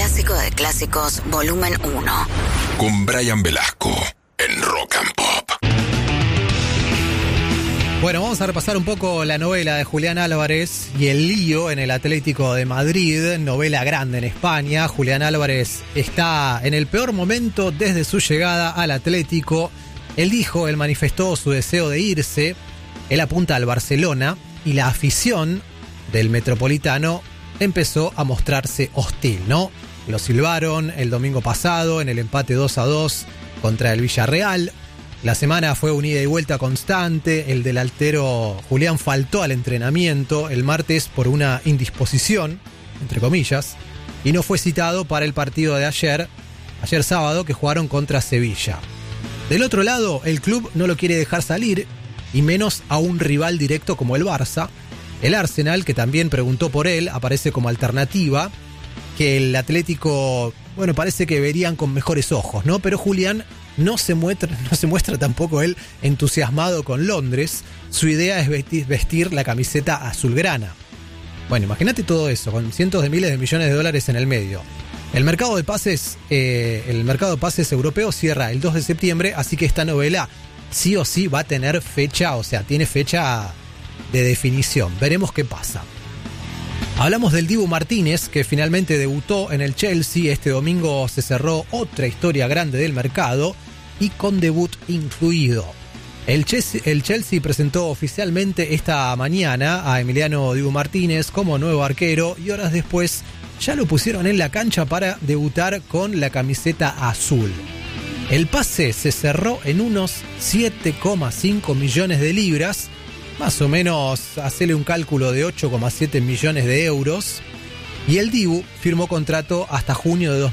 clásico de clásicos, volumen 1. Con Brian Velasco en Rock and Pop. Bueno, vamos a repasar un poco la novela de Julián Álvarez y el lío en el Atlético de Madrid, novela grande en España. Julián Álvarez está en el peor momento desde su llegada al Atlético. Él manifestó su deseo de irse. Él apunta al Barcelona y la afición del Metropolitano empezó a mostrarse hostil, ¿no? Lo silbaron el domingo pasado en el empate 2-2 contra el Villarreal. La semana fue un ida y vuelta constante. El delantero Julián faltó al entrenamiento el martes por una indisposición, entre comillas, y no fue citado para el partido de ayer sábado, que jugaron contra Sevilla. Del otro lado, el club no lo quiere dejar salir, y menos a un rival directo como el Barça. El Arsenal, que también preguntó por él, aparece como alternativa, que el Atlético, parece que verían con mejores ojos, ¿no? Pero Julián no se muestra tampoco él entusiasmado con Londres. Su idea es vestir la camiseta azulgrana. Bueno, imagínate todo eso, con cientos de miles de millones de dólares en el medio. El mercado de pases europeo cierra el 2 de septiembre, así que esta novela sí o sí va a tener fecha, tiene fecha de definición. Veremos qué pasa. Hablamos del Dibu Martínez, que finalmente debutó en el Chelsea. Este domingo se cerró otra historia grande del mercado y con debut incluido. El Chelsea presentó oficialmente esta mañana a Emiliano Dibu Martínez como nuevo arquero y horas después ya lo pusieron en la cancha para debutar con la camiseta azul. El pase se cerró en unos 7,5 millones de libras, más o menos, hacele un cálculo de 8,7 millones de euros. Y el Dibu firmó contrato hasta junio de